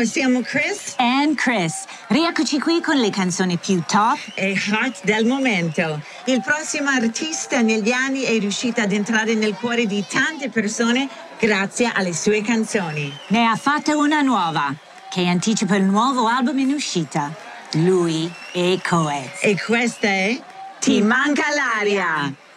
Ciao, siamo Chris e Chris. Rieccoci qui con le canzoni più top e hot del momento. Il prossimo artista negli anni è riuscito ad entrare nel cuore di tante persone grazie alle sue canzoni. Ne ha fatta una nuova, che anticipa il nuovo album in uscita. Lui e Coez. E questa è Ti manca l'aria.